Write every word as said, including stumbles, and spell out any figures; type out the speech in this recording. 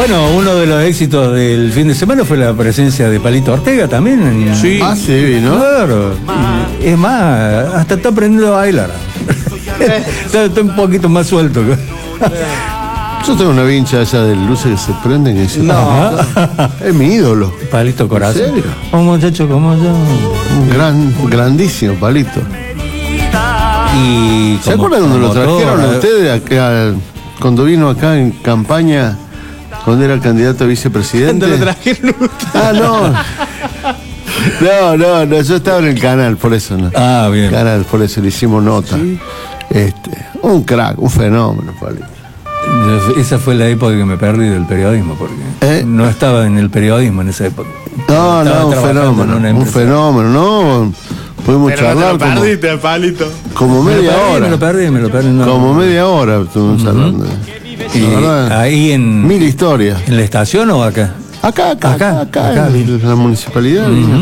Bueno, uno de los éxitos del fin de semana fue la presencia de Palito Ortega también. En, Sí. Ah, sí, ¿no? Claro. Y, es más, hasta está aprendiendo a bailar. está, está un poquito más suelto. Yo tengo una vincha esa de luces que se prenden y dicen, No. es mi ídolo. Palito Corazón. ¿En serio? Un muchacho como yo. Un gran, grandísimo Palito. Y ¿Se como- acuerdan cuando lo como trajeron todo, a ustedes acá, cuando vino acá en campaña, cuando era candidato a vicepresidente? Cuando lo trajeron. Ah, no. No, no, no, yo estaba en el canal, por eso no. Ah, bien. Canal, por eso le hicimos nota. Este, un crack, un fenómeno, Palito. Esa fue la época que me perdí del periodismo, porque ¿Eh? no estaba en el periodismo en esa época. No, Estaba no, un trabajando en fenómeno, una un empresa. fenómeno, no. Podemos Pero no te charlar lo como, perdiste, Palito. como Me lo media perdí, hora. me lo perdí, me lo perdí. no. Como media hora estuvimos hablando. Y La verdad, ahí en, mil historias. en la estación o acá. Acá, acá, Acá, acá, acá, acá. en la municipalidad. Ujú.